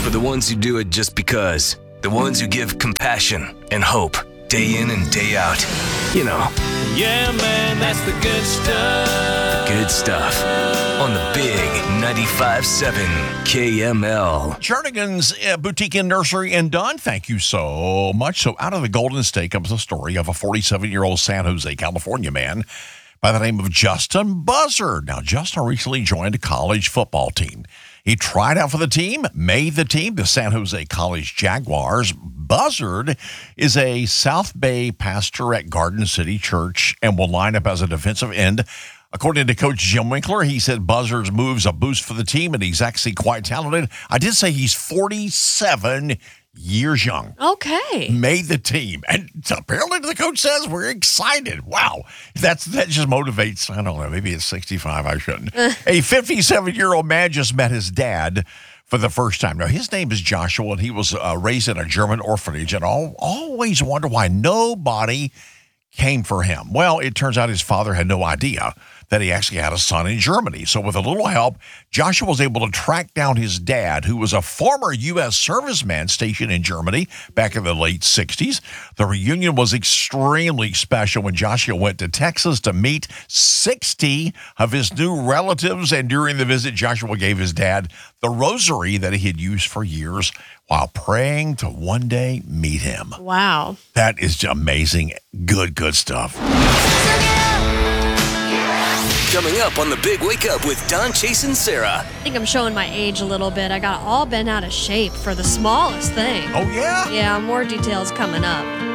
For the ones who do it just because. The ones who give compassion and hope day in and day out. You know. Yeah, man, that's the good stuff. Good stuff. On the big 95.7 KML. Jernigan's Boutique and Nursery in Dunn. Thank you so much. So out of the Golden State comes the story of a 47-year-old San Jose, California man by the name of Justin Buzzard. Now, Justin recently joined a college football team. He tried out for the team, made the team, the San Jose College Jaguars. Buzzard is a South Bay pastor at Garden City Church and will line up as a defensive end. According to Coach Jim Winkler, he said Buzzard's move's a boost for the team, and he's actually quite talented. I did say he's 47 years young. Okay. Made the team. And apparently the coach says we're excited. Wow. That just motivates, I don't know, maybe at 65 I shouldn't. A 57-year-old man just met his dad for the first time. Now, his name is Joshua, and he was raised in a German orphanage, and always wonder why nobody came for him. Well, it turns out his father had no idea that he actually had a son in Germany. So with a little help, Joshua was able to track down his dad, who was a former U.S. serviceman stationed in Germany back in the late 60s. The reunion was extremely special when Joshua went to Texas to meet 60 of his new relatives. And during the visit, Joshua gave his dad the rosary that he had used for years while praying to one day meet him. Wow. That is amazing. Good stuff. Coming up on the Big Wake Up with Don, Chase, and Sarah. I think I'm showing my age a little bit. I got all bent out of shape for the smallest thing. Oh, yeah? Yeah, more details coming up.